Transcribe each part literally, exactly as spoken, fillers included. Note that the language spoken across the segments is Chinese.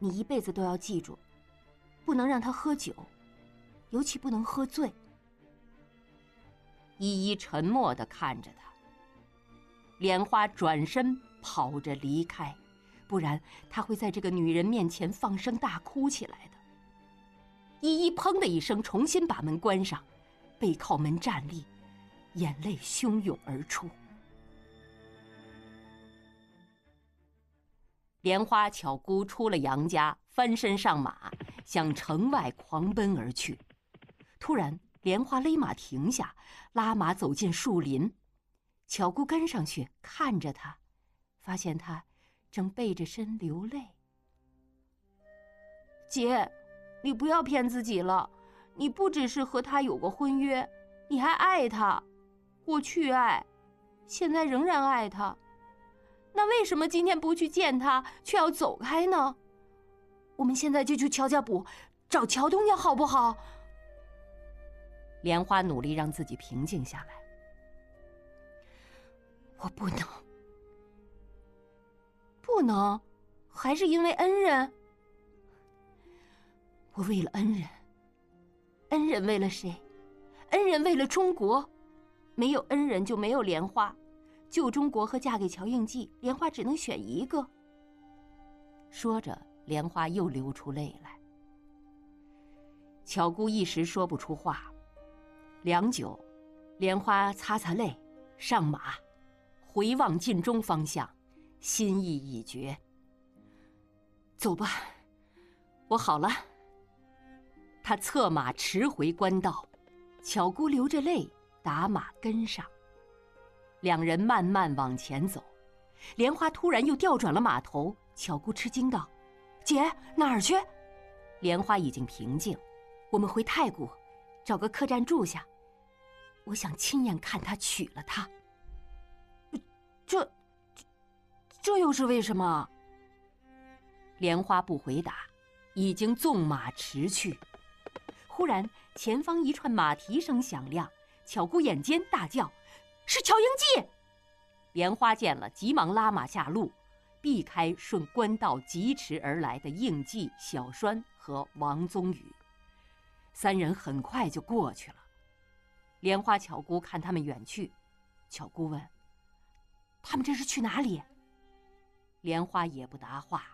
你一辈子都要记住，不能让他喝酒，尤其不能喝醉。 依依沉默地看着他，莲花转身跑着离开，不然他会在这个女人面前放声大哭起来的。依依砰的一声重新把门关上，背靠门站立，眼泪汹涌而出。莲花巧姑出了杨家，翻身上马，向城外狂奔而去。突然，莲花勒马停下，拉马走进树林。巧姑跟上去，看着他，发现他正背着身流泪。 姐，你不要骗自己了，你不只是和他有过婚约，你还爱他，过去爱，现在仍然爱他。那为什么今天不去见他，却要走开呢？我们现在就去乔家堡找乔东家好不好？ 莲花努力让自己平静下来。 我不能，不能，还是因为恩人？我为了恩人，恩人为了谁？恩人为了中国，没有恩人就没有莲花。救中国和嫁给乔应记，莲花只能选一个。 说着，莲花又流出泪来。巧姑一时说不出话，良久，莲花擦擦泪，上马，回望晋中方向，心意已决。走吧，我好了。他策马驰回官道，巧姑流着泪打马跟上。两人慢慢往前走，莲花突然又调转了马头。巧姑吃惊道：“姐，哪儿去？”莲花已经平静：“我们回太谷，找个客栈住下。我想亲眼看他娶了她。” 这这这又是为什么？ 莲花不回答，已经纵马驰去。忽然，前方一串马蹄声响亮，巧姑眼尖大叫：“是乔应记！”莲花见了，急忙拉马下路，避开顺官道疾驰而来的应记、小栓和王宗宇。三人很快就过去了。莲花、巧姑看他们远去，巧姑问：“他们这是去哪里？”莲花也不答话。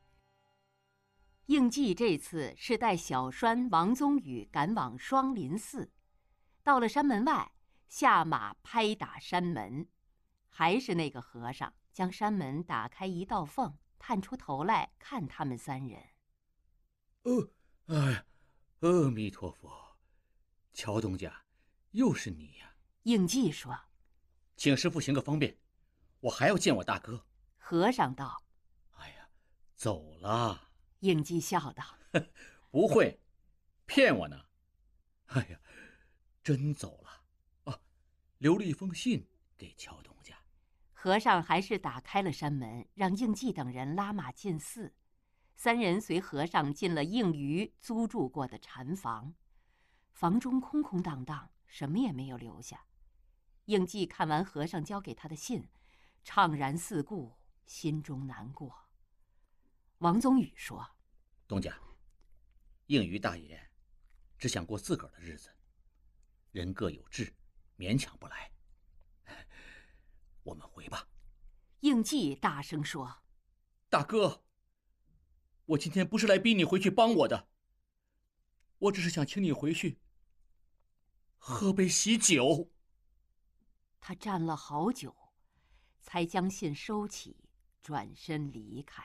应记这次是带小栓、王宗宇赶往双林寺，到了山门外，下马拍打山门，还是那个和尚将山门打开一道缝，探出头来看他们三人。 哦，哎，阿弥陀佛，乔东家，又是你呀！ 应记说：“ 请师父行个方便，我还要见我大哥。” 和尚道：“ 哎呀，走了。” 应记笑道：“ 不会，骗我呢。哎呀，真走了啊！留了一封信给乔东家。” 和尚还是打开了山门，让应记等人拉马进寺。三人随和尚进了应余租住过的禅房，房中空空荡荡，什么也没有留下。应记看完和尚交给他的信，怅然四顾，心中难过。王宗宇说：“ 东家，应余大爷只想过自个儿的日子，人各有志，勉强不来。我们回吧。” 应记大声说：“ 大哥，我今天不是来逼你回去帮我的，我只是想请你回去喝杯喜酒。” 他站了好久，才将信收起，转身离开。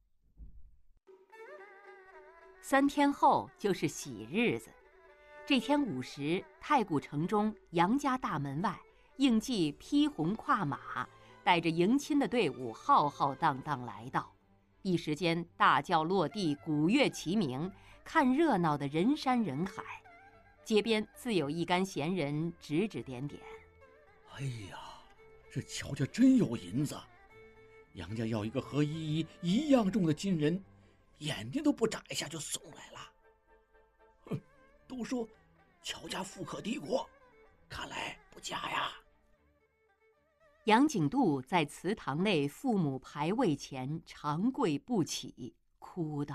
三天后就是喜日子。这天午时，太谷城中杨家大门外，应记披红跨马，带着迎亲的队伍浩浩荡荡来到。一时间，大轿落地，鼓乐齐鸣，看热闹的人山人海。街边自有一干闲人指指点点：“ 哎呀，这乔家真有银子！杨家要一个和依依一样重的金人，眼睛都不眨一下就送来了。哼，都说乔家富可敌国，看来不假呀。” 杨景度在祠堂内父母牌位前长跪不起，哭道：